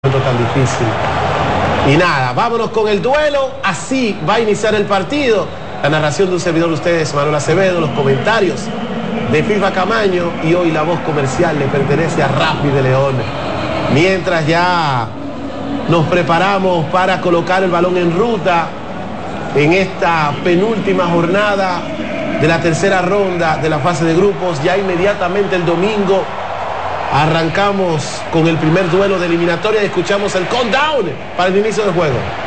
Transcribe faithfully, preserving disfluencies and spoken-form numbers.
tan difícil. Y nada, vámonos con el duelo. Así va a iniciar el partido. La narración de un servidor de ustedes, Manuel Acevedo, los comentarios de FIFA Camaño, y hoy la voz comercial le pertenece a Rafi de León. Mientras ya nos preparamos para colocar el balón en ruta en esta penúltima jornada de la tercera ronda de la fase de grupos. Ya inmediatamente el domingo arrancamos con el primer duelo de eliminatoria y escuchamos el countdown para el inicio del juego.